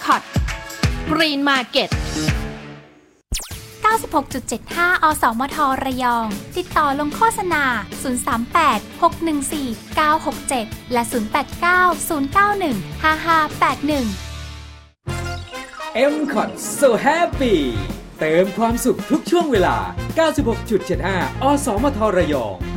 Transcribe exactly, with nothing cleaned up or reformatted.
Cot Green Market เก้าสิบหกจุดเจ็ดห้า อสมท ระยองติดต่อลงโฆษณาศูนย์ สาม แปด หก หนึ่ง สี่ เก้า หก เจ็ดและศูนย์ แปด เก้า ศูนย์ เก้า หนึ่ง ห้า ห้า แปด หนึ่งเอ็ม คอท So Happy เติมความสุขทุกช่วงเวลา เก้าสิบหกจุดเจ็ดห้า อสมท ระยอง